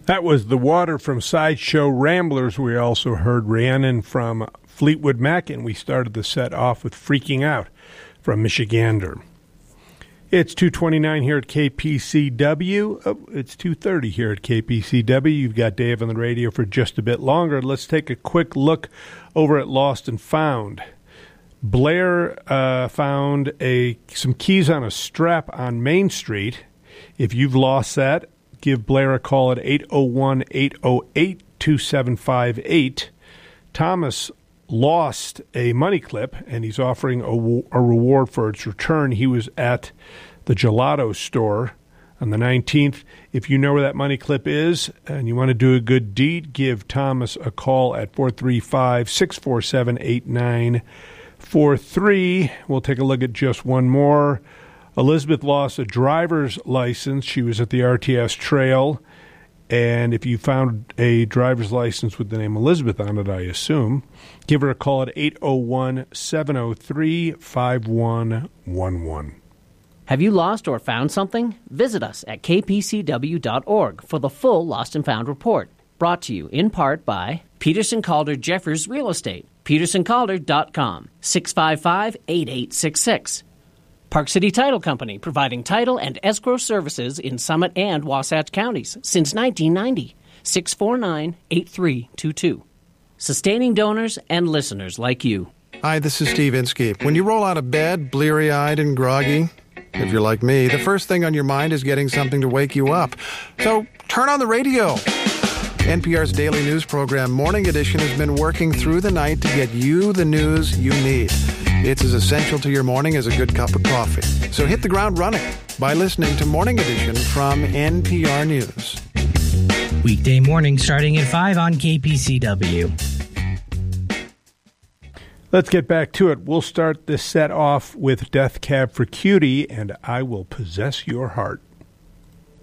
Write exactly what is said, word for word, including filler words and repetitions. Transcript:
That was The Water from Sideshow Ramblers. We also heard Rhiannon from Fleetwood Mac, and we started the set off with Freaking Out from Michigander. It's two twenty-nine here at K P C W. Oh, it's two thirty here at K P C W. You've got Dave on the radio for just a bit longer. Let's take a quick look over at Lost and Found. Blair uh, found a some keys on a strap on Main Street. If you've lost that, give Blair a call at eight oh one, eight oh eight, two seven five eight. Thomas lost a money clip, and he's offering a, a reward for its return. He was at the gelato store on the nineteenth. If you know where that money clip is and you want to do a good deed, give Thomas a call at four three five, six four seven, eight nine four three. We'll take a look at just one more. Elizabeth lost a driver's license. She was at the R T S Trail, and if you found a driver's license with the name Elizabeth on it, I assume, give her a call at eight oh one, seven oh three, five one one one. Have you lost or found something? Visit us at k p c w dot org for the full Lost and Found report. Brought to you in part by Peterson Calder Jeffers Real Estate, peterson calder dot com, six five five, eight eight six six. Park City Title Company, providing title and escrow services in Summit and Wasatch counties since nineteen ninety, six four nine, eight three two two. Sustaining donors and listeners like you. Hi, this is Steve Inskeep. When you roll out of bed, bleary-eyed and groggy, if you're like me, the first thing on your mind is getting something to wake you up. So turn on the radio. N P R's daily news program, Morning Edition, has been working through the night to get you the news you need. It's as essential to your morning as a good cup of coffee. So hit the ground running by listening to Morning Edition from N P R News. Weekday morning starting at five on K P C W. Let's get back to it. We'll start this set off with Death Cab for Cutie and I Will Possess Your Heart.